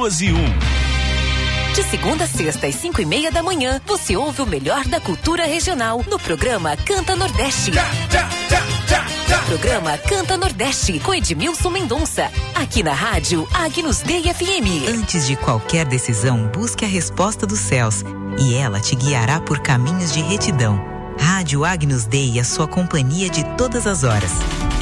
1201. De segunda a sexta, às 5:30 da manhã, você ouve o melhor da cultura regional no programa Canta Nordeste. Programa Canta Nordeste, com Edmilson Mendonça, aqui na rádio Agnus Dei FM. Antes de qualquer decisão, busque a resposta dos céus, e ela te guiará por caminhos de retidão. Rádio Agnus Dei, a sua companhia de todas as horas.